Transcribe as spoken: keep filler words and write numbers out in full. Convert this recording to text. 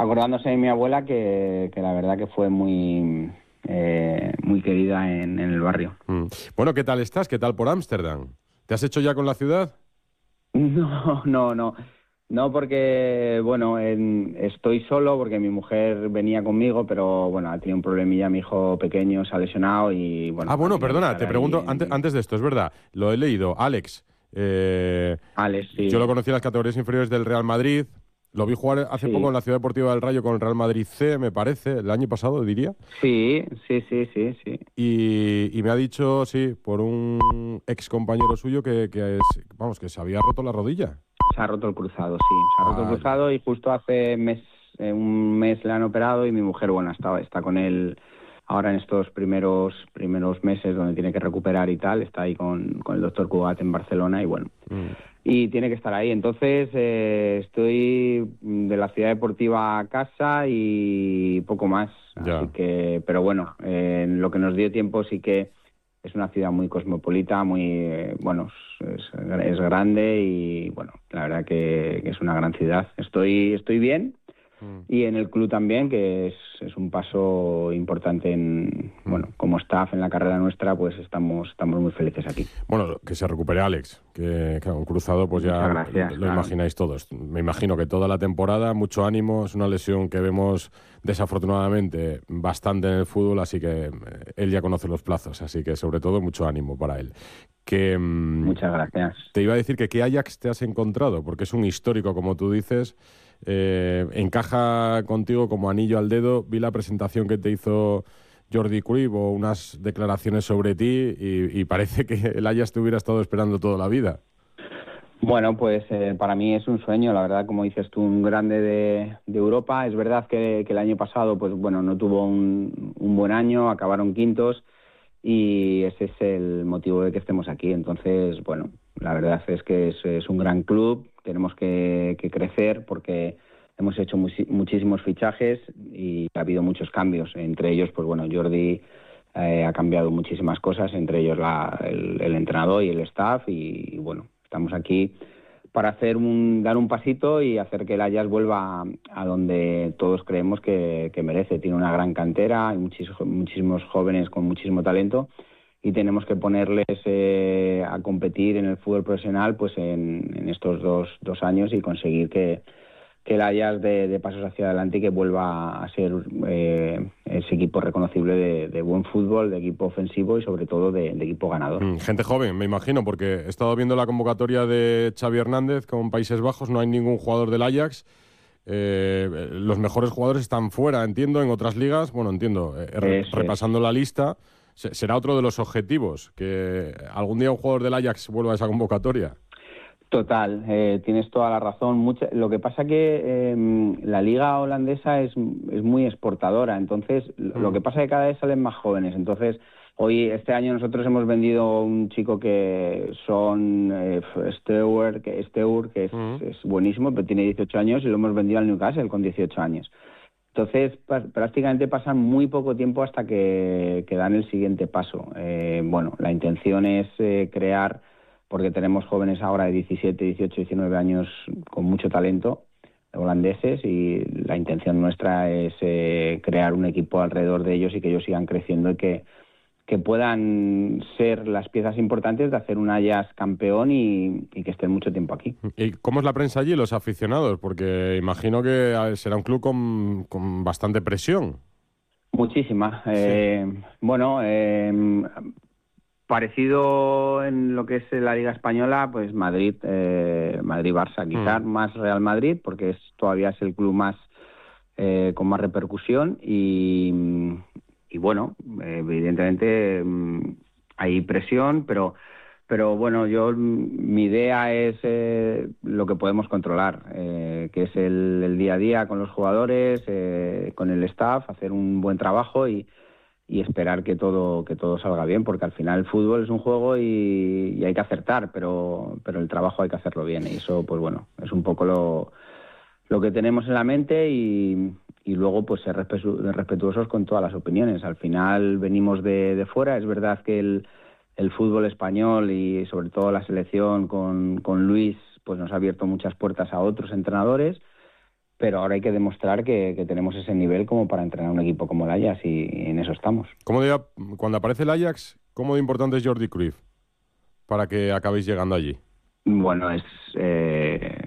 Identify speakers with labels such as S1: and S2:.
S1: acordándose de mi abuela que, que la verdad que fue muy, eh, muy querida en, en el barrio.
S2: Mm. Bueno, ¿qué tal estás? ¿Qué tal por Ámsterdam? ¿Te has hecho ya con la ciudad?
S1: No, no, no. No, porque, bueno, en- estoy solo porque mi mujer venía conmigo, pero, bueno, ha tenido un problemilla, mi hijo pequeño se ha lesionado y,
S2: Ah,
S1: bueno, ha
S2: bueno,
S1: tenido que
S2: perdona,
S1: estar
S2: te
S1: ahí
S2: pregunto antes,
S1: en...
S2: antes de esto, es verdad, lo he leído. Alex, eh,
S1: Alex,
S2: yo lo
S1: sí,
S2: conocí en las categorías inferiores del Real Madrid. Lo vi jugar hace poco en
S1: sí,
S2: la Ciudad Deportiva del Rayo con el Real Madrid C, me parece, el año pasado, diría.
S1: sí, sí, sí, sí, sí.
S2: Y, y me ha dicho, sí, por un ex compañero suyo que, que es- vamos, que se había roto la rodilla.
S1: Se ha roto el cruzado, sí, se ha roto el
S2: Vaya.
S1: cruzado y justo hace mes, eh, un mes le han operado y mi mujer, bueno, está, está con él ahora en estos primeros primeros meses donde tiene que recuperar y tal, está ahí con, con el doctor Cugat en Barcelona y bueno,
S2: Mm,
S1: y tiene que estar ahí. Entonces, eh, estoy de la ciudad deportiva a casa y poco más. Así
S2: ya.
S1: que, pero bueno, eh, en lo que nos dio tiempo sí que es una ciudad muy cosmopolita, muy, eh, bueno, es, es grande y bueno, la verdad que, que es una gran ciudad. Estoy, estoy bien.
S2: Mm,
S1: Y en el club también, que es, es un paso importante en,
S2: mm.
S1: bueno, como staff en la carrera nuestra, pues estamos, estamos muy felices aquí.
S2: Bueno, que se recupere Alex, que claro, un cruzado pues ya
S1: Muchas
S2: lo,
S1: gracias,
S2: lo
S1: claro.
S2: imagináis todos. Me imagino que toda la temporada, mucho ánimo, es una lesión que vemos desafortunadamente bastante en el fútbol, así que eh, él ya conoce los plazos, así que sobre todo mucho ánimo para él. Que mm,
S1: Muchas gracias.
S2: te iba a decir que qué Ajax te has encontrado, porque es un histórico, como tú dices, eh, encaja contigo como anillo al dedo. Vi la presentación que te hizo Jordi Cruyff o unas declaraciones sobre ti y, y parece que el Ajax te hubiera estado esperando toda la vida.
S1: Bueno, pues eh, para mí es un sueño, la verdad, como dices tú, un grande de, de Europa. Es verdad que, que el año pasado, pues bueno, no tuvo un, un buen año, acabaron quintos y ese es el motivo de que estemos aquí. Entonces, bueno, la verdad es que es, es un gran club, tenemos que, que crecer porque hemos hecho muchi- muchísimos fichajes y ha habido muchos cambios. Entre ellos, pues bueno, Jordi eh, ha cambiado muchísimas cosas, entre ellos la, el, el entrenador y el staff y, y bueno, estamos aquí para hacer un, dar un pasito y hacer que el Ajax vuelva a, a donde todos creemos que, que merece. Tiene una gran cantera, hay muchísimos, muchísimos jóvenes con muchísimo talento y tenemos que ponerles eh, a competir en el fútbol profesional pues en, en estos dos, dos años y conseguir que, que el Ajax de, de pasos hacia adelante y que vuelva a ser eh, ese equipo reconocible de, de buen fútbol, de equipo ofensivo y sobre todo de, de equipo ganador.
S2: Mm, gente joven, me imagino, porque he estado viendo la convocatoria de Xavi Hernández con Países Bajos, no hay ningún jugador del Ajax. Eh, los mejores jugadores están fuera, entiendo, en otras ligas. Bueno, entiendo, eh, re-
S1: Eso es.
S2: repasando la lista, se- será otro de los objetivos, que algún día un jugador del Ajax vuelva a esa convocatoria.
S1: Total, eh, tienes toda la razón. Mucha, lo que pasa que eh, la liga holandesa es, es muy exportadora, entonces lo
S2: Mm,
S1: que pasa es que cada vez salen más jóvenes. Entonces, hoy, este año nosotros hemos vendido un chico que son eh, Stewart, que, Stewart, que es,
S2: mm.
S1: es buenísimo, pero tiene dieciocho años y lo hemos vendido al Newcastle con dieciocho años. Entonces, pa- prácticamente pasan muy poco tiempo hasta que, que dan el siguiente paso. Eh, bueno, la intención es eh, crear, porque tenemos jóvenes ahora de diecisiete, dieciocho, diecinueve años con mucho talento, holandeses, y la intención nuestra es eh, crear un equipo alrededor de ellos y que ellos sigan creciendo y que, que puedan ser las piezas importantes de hacer un Ajax campeón y, y que estén mucho tiempo aquí.
S2: ¿Y cómo es la prensa allí, los aficionados? Porque imagino que a ver, será un club con, con bastante presión.
S1: Muchísima.
S2: Sí.
S1: Eh, bueno, eh, parecido en lo que es la Liga Española, pues Madrid, eh, Madrid-Barça, quizás
S2: Mm.
S1: más Real Madrid, porque es todavía es el club más eh, con más repercusión y, y bueno, eh, evidentemente mm, hay presión, pero pero bueno, yo mm, mi idea es eh, lo que podemos controlar, eh, que es el, el día a día con los jugadores, eh, con el staff, hacer un buen trabajo y y esperar que todo que todo salga bien, porque al final el fútbol es un juego y, y hay que acertar, pero pero el trabajo hay que hacerlo bien y eso pues bueno, es un poco lo, lo que tenemos en la mente y, y luego pues ser respetu- respetuosos con todas las opiniones. Al final venimos de, de fuera, es verdad que el, el fútbol español y sobre todo la selección con, con Luis pues nos ha abierto muchas puertas a otros entrenadores, pero ahora hay que demostrar que, que tenemos ese nivel como para entrenar un equipo como el Ajax y, y en eso estamos.
S2: ¿Cómo de, cuando aparece el Ajax, cómo de importante es Jordi Cruyff para que acabéis llegando allí?
S1: Bueno, es, eh,